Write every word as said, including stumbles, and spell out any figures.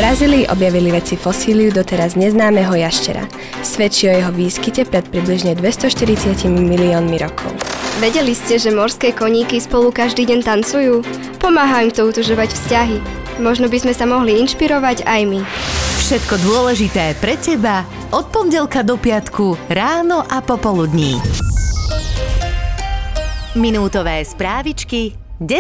Brazílii objavili vedci fosíliu doteraz neznámeho jaštera. Svedčí o jeho výskyte pred približne dvestoštyridsať miliónmi rokov. Vedeli ste, že morské koníky spolu každý deň tancujú? Pomáhajú im to utužovať vzťahy. Možno by sme sa mohli inšpirovať aj my. Všetko dôležité pre teba od pondelka do piatku ráno a popoludní. Minútové správičky